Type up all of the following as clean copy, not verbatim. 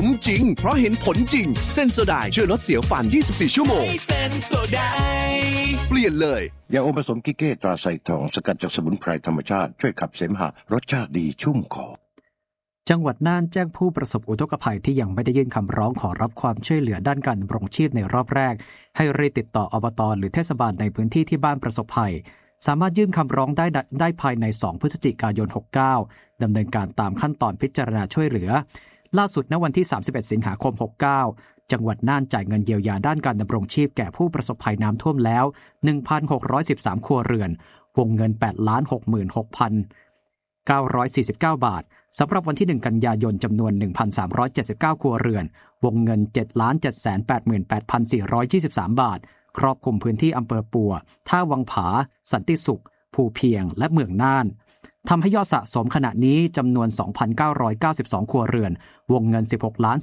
คุ้มจริงเพราะเห็นผลจริงเซนโซไดช่วยลดเสียวฟัน24ชั่วโมงเซนโซไดเปลี่ยนเลยยาอมผสมกิเก้ตราไซทองสกัดจากสมุนไพรธรรมชาติช่วยขับเสมหะรสชาติดีชุ่มคอจังหวัดน่านแจ้งผู้ประสบอุทกภัยที่ยังไม่ได้ยื่นคำร้องขอรับความช่วยเหลือด้านการดำรงชีพในรอบแรกให้รีบติดต่ออบต.หรือเทศบาลในพื้นที่ที่บ้านประสบภัยสามารถยื่นคำร้องได้ภายใน2พฤศจิกายน69ดำเนินการตามขั้นตอนพิจารณาช่วยเหลือล่าสุดณวันที่31สิงหาคม69จังหวัดน่านจ่ายเงินเยียวยาด้านการดำรงชีพแก่ผู้ประสบภัยน้ำท่วมแล้ว 1,613 ครัวเรือนวงเงิน 8,66,949 บาทสำหรับวันที่1กันยายนจำนวน 1,379 ครัวเรือนวงเงิน 7,788,423 บาทครอบคลุมพื้นที่อำเภอปัวท่าวังผาสันติสุขภูเพียงและเมืองน่านทำให้ยอดสะสมขณะนี้จำนวน 2,992 ครัวเรือนวงเงิน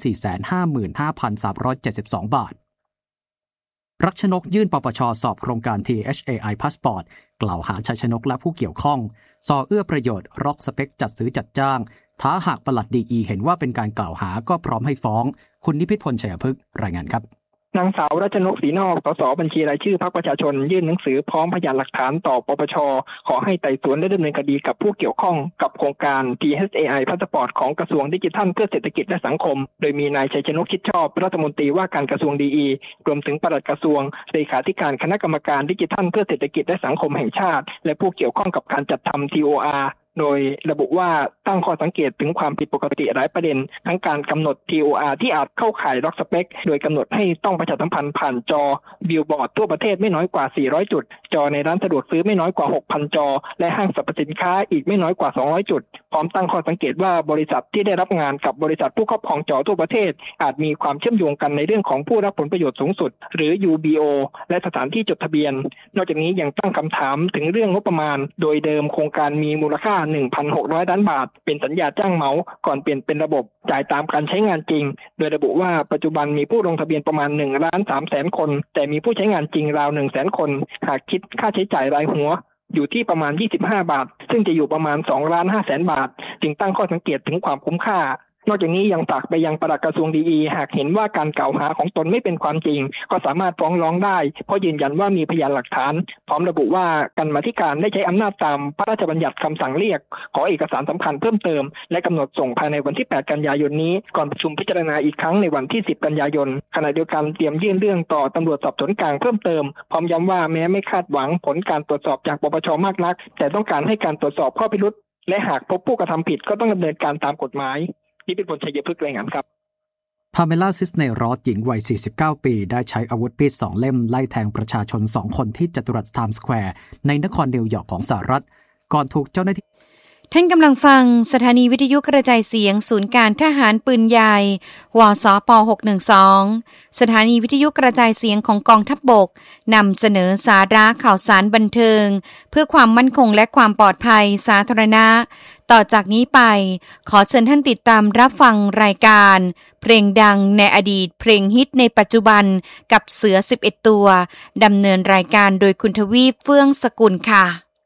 16,455,372 บาทรักชนกยื่นปปช.สอบโครงการ THAI Passport กล่าวหาชัยชนกและผู้เกี่ยวข้องส่อเอื้อประโยชน์ร็อกสเปคจัดซื้อจัดจ้างท้าหากปลัดดีเห็นว่าเป็นการกล่าวหาก็พร้อมให้ฟ้องคุณนิพิษพลชัยพฤกษ์รายงานครับนางสาวรัชนกศรีนอก สส.บัญชีรายชื่อพรรคประชาชนยื่นหนังสือพร้อมพยานหลักฐานต่อปปช.ขอให้ไต่สวนและดำเนินคดีกับผู้เกี่ยวข้องกับโครงการ THAI Passport ของกระทรวงดิจิทัลเพื่อเศรษฐกิจและสังคมโดยมีนายชัยชนกชิดชอบรัฐมนตรีว่าการกระทรวงดีรวมถึงปลัดกระทรวงเลขาธิการคณะกรรมการดิจิทัลเพื่อเศรษฐกิจและสังคมแห่งชาติและผู้เกี่ยวข้องกับการจัดทำ TORโดยระบุว่าตั้งข้อสังเกตถึงความผิดปกติหลายประเด็นทั้งการกำหนด TOR ที่อาจเข้าข่ายล็อกสเปคโดยกำหนดให้ต้องประชาสัมพันธ์ผ่านจอบิลบอร์ดทั่วประเทศไม่น้อยกว่า400จุดจอในร้านสะดวกซื้อไม่น้อยกว่า 6,000 จอและห้างสรรพสินค้าอีกไม่น้อยกว่า200จุดพร้อมตั้งข้อสังเกตว่าบริษัทที่ได้รับงานกับบริษัทผู้ครอบครองจอทั่วประเทศอาจมีความเชื่อมโยงกันในเรื่องของผู้รับผลประโยชน์สูงสุดหรือ UBO และสถานที่จดทะเบียนนอกจากนี้ยังตั้งคำถามถึงเรื่องงบประมาณโดยเดิมโครงการมีมูลค่า 1,600 ล้านบาทเป็นสัญญาจ้างเหมาก่อนเปลี่ยนเป็นระบบจ่ายตามการใช้งานจริงโดยระบุว่าปัจจุบันมีผู้ลงทะเบียนประมาณ 1,300,000 คนแต่มีผู้ใช้งานจริงราว 100,000 คนหากคิดค่าใช้จ่ายรายหัวอยู่ที่ประมาณ25 บาทซึ่งจะอยู่ประมาณ 2,500,000 บาทจึงตั้งข้อสังเกตถึงความคุ้มค่านอกจากนี้ยังฝากไปยังปลัดกระทรวงดีหากเห็นว่าการกล่าวหาของตนไม่เป็นความจริงก็สามารถฟ้องร้องได้เพราะยืนยันว่ามีพยานหลักฐานพร้อมระบุว่ากรรมาธิการได้ใช้อำนาจตามพระราชบัญญัติคำสั่งเรียกขอเอกสารสำคัญเพิ่มเติมและกำหนดส่งภายในวันที่8กันยายนนี้ก่อนประชุมพิจารณาอีกครั้งในวันที่10กันยายนขณะเดียวกันเตรียมยื่นเรื่องต่อตำรวจสอบสวนกลางเพิ่มเติมพร้อมย้ำว่าแม้ไม่คาดหวังผลการตรวจสอบจากปปช.มากนักแต่ต้องการให้การตรวจสอบข้อพิรุธและหากพบผู้กระทำผิดก็ต้องดำเนินการตามกฎหมายนี่เป็นผลชัยพฤกษ์รายงานครับพาเมล่าซิสเนรอสหญิงวัย49ปีได้ใช้อาวุธมีด2เล่มไล่แทงประชาชน2คนที่จัตุรัสไทม์สแควร์ในนครนิวยอร์กของสหรัฐก่อนถูกเจ้าหน้าที่ท่านกำลังฟังสถานีวิทยุกระจายเสียงศูนย์การทหารปืนใหญ่วสป612สถานีวิทยุกระจายเสียงของกองทัพบกนำเสนอสาระข่าวสารบันเทิงเพื่อความมั่นคงและความปลอดภัยสาธารณะต่อจากนี้ไปขอเชิญท่านติดตามรับฟังรายการเพลงดังในอดีตเพลงฮิตในปัจจุบันกับเสือ11ตัวดำเนินรายการโดยคุณทวีปเฟื่องสกุลค่ะ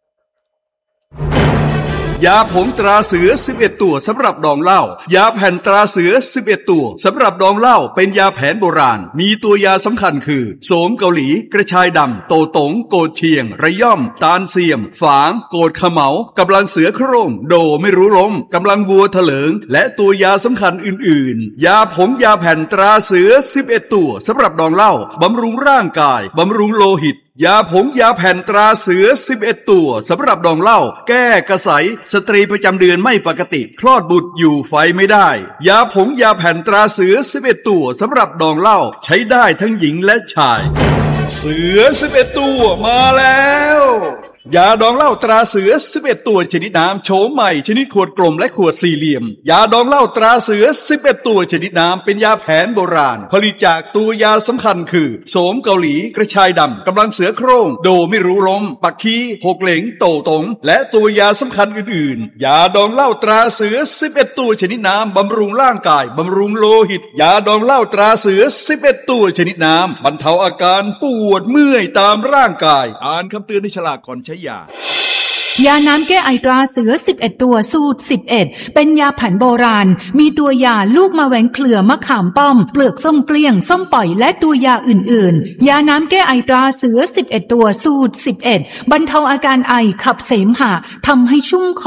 ยาผงตราเสือ11ตัวสำหรับดองเหล้ายาแผ่นตราเสือ11ตัวสำหรับดองเหล้าเป็นยาแผนโบราณมีตัวยาสำคัญคือโสมเกาหลีกระชายดำโตตงโกดเชียงระย่อมตาลเสียมฝางโกดขะเหมากำลังเสือโคร่งโดไม่รู้ล้มกำลังวัวเถลิงและตัวยาสำคัญอื่นๆยาผงยาแผ่นตราเสือ11ตัวสำหรับดองเหล้าบำรุงร่างกายบำรุงโลหิตยาผงยาแผ่นตราเสือ11ตัวสำหรับดองเหล้าแก้กระสายสตรีประจำเดือนไม่ปกติคลอดบุตรอยู่ไฟไม่ได้ยาผงยาแผ่นตราเสือ11ตัวสำหรับดองเหล้าใช้ได้ทั้งหญิงและชายเสือ11ตัวมาแล้วยาดองเหล้าตราเสือ11ตัวชนิดน้ำโฉมใหม่ชนิดขวดกลมและขวดสี่เหลี่ยมยาดองเหล้าตราเสือ11ตัวชนิดน้ำเป็นยาแผนโบราณผลิตจากตัวยาสำคัญคือโสมเกาหลีกระชายดำกำลังเสือโคร่งโดไม่รู้ล้มปักคีหกเหลงโตตงและตัวยาสำคัญอื่นๆยาดองเหล้าตราเสือ11ตัวชนิดน้ำบำรุงร่างกายบำรุงโลหิตยาดองเหล้าตราเสือ11ตัวชนิดน้ำบรรเทาอาการปวดเมื่อยตามร่างกายอ่านคำเตือนในฉลากก่อนใช้ยายาน้ำแก้ไอตราเสือ11ตัวสูตร11เป็นยาแผนโบราณมีตัวยาลูกมะแหวงเครือมะขามป้อมเปลือกส้มเกลี้ยงส้มปล่อยและตัวยาอื่นๆยาน้ำแก้ไอตราเสือ11ตัวสูตร11บรรเทาอาการไอขับเสมหะทำให้ชุ่มค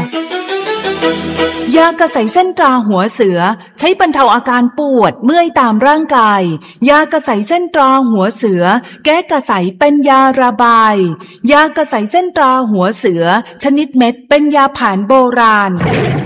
อยากระใสเส้นตราหัวเสือใช้บรรเทาอาการปวดเมื่อยตามร่างกายยากระใสเส้นตราหัวเสือแก้กระใสเป็นยาระบายยากระใสเส้นตราหัวเสือชนิดเม็ดเป็นยาแผนโบราณ